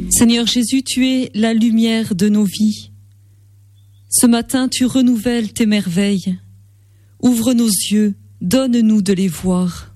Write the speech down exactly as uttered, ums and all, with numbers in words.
Seigneur Jésus, tu es la lumière de nos vies. Ce matin, tu renouvelles tes merveilles. Ouvre nos yeux, donne-nous de les voir.